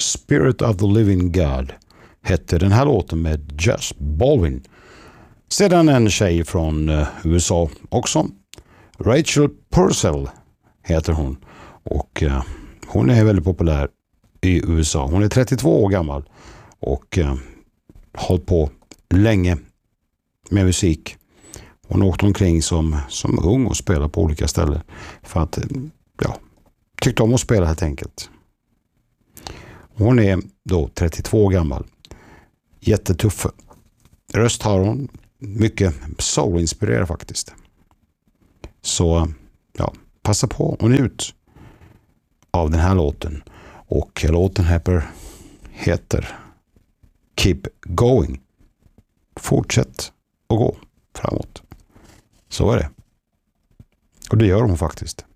Spirit of the Living God hette den här låten med Jess Baldwin. Sedan en tjej från USA också. Rachel Purcell heter hon. Och hon är väldigt populär i USA. Hon är 32 år gammal och har hållit på länge med musik. Hon åkte omkring som ung och spelade på olika ställen för att tyckte om att spela helt enkelt. Hon är då 32 år gammal. Jättetuff röst har hon. Mycket soul-inspirerad faktiskt. Så passa på och njut av den här låten. Och låten heter Keep Going. Fortsätt att gå framåt. Så är det. Och det gör hon faktiskt.